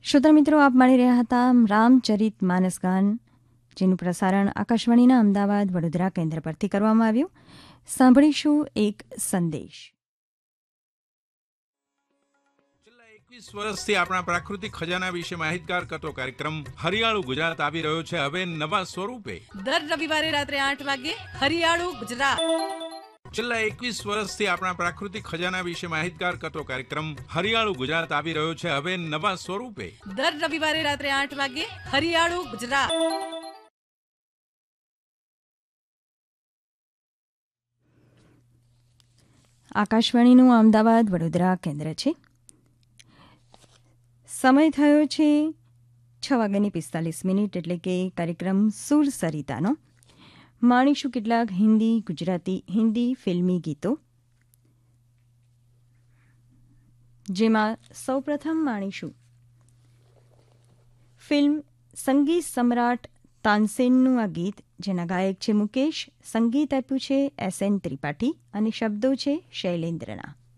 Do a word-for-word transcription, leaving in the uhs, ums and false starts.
શ્રોતા મિત્રો, આપ માણી રહ્યા હતા રામચરિત માનસ ગાન, જેનું પ્રસારણ આકાશવાણીના અમદાવાદ વડોદરા કેન્દ્ર પરથી કરવામાં આવ્યું. સાંભળીશું એક સંદેશ. એકવીસ વર્ષથી આપણા પ્રાકૃતિક ખજાના વિશે માહિતગાર કરતો કાર્યક્રમ હરિયાળું ગુજરાત આવી રહ્યો છે હવે નવા સ્વરૂપે. દર રવિવારે રાત્રે આઠ વાગે હરિયાળું ગુજરાત. છેલ્લા એકવીસ વર્ષથી આપણા પ્રાકૃતિક ખજાના વિશે માહિતગાર કરતો કાર્યક્રમ હરિયાળું ગુજરાત આવી રહ્યો છે હવે નવા સ્વરૂપે. દર રવિવારે રાત્રે આઠ વાગે હરિયાળું ગુજરાત. આકાશવાણીનું અમદાવાદ વડોદરા કેન્દ્ર છે. સમય થયો છે છ વાગ્યાની પિસ્તાલીસ મિનિટ, એટલે કે કાર્યક્રમ સુર સરિતાનો. માણીશું કેટલાક હિન્દી, ગુજરાતી, હિન્દી ફિલ્મી ગીતો, જેમાં સૌપ્રથમ માણીશું ફિલ્મ સંગીત સમ્રાટ તાનસેનનું આ ગીત, જેના ગાયક છે મુકેશ, સંગીત આપ્યું છે એસ એન ત્રિપાઠી અને શબ્દો છે શૈલેન્દ્રના.